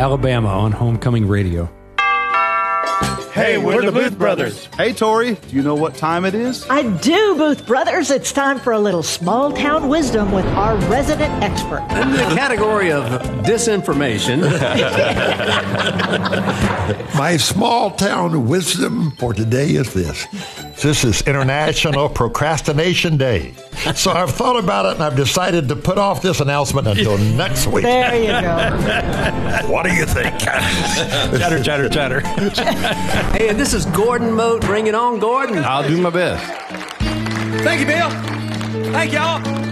Alabama on Homecoming Radio. Hey, we're the Booth Brothers. Hey, Tori, do you know what time it is? I do, Booth Brothers. It's time for a little small-town wisdom with our resident expert. In the category of disinformation. My small-town wisdom for today is this. This is International Procrastination Day. So I've thought about it, and I've decided to put off this announcement until next week. There you go. What do you think? Chatter, chatter, chatter. Hey, and this is Gordon Moat. Bring it on, Gordon. I'll do my best. Thank you, Bill. Thank y'all.